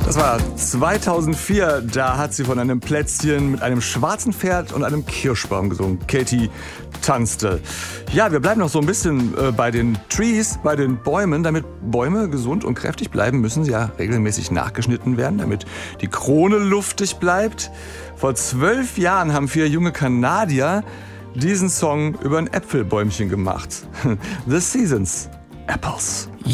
Das war 2004, da hat sie von einem Plätzchen mit einem schwarzen Pferd und einem Kirschbaum gesungen. Katie tanzte. Ja, wir bleiben noch so ein bisschen bei den Trees, bei den Bäumen. Damit Bäume gesund und kräftig bleiben, müssen sie ja regelmäßig nachgeschnitten werden, damit die Krone luftig bleibt. Vor 12 Jahren haben 4 junge Kanadier diesen Song über ein Äpfelbäumchen gemacht. The Seasons Apples.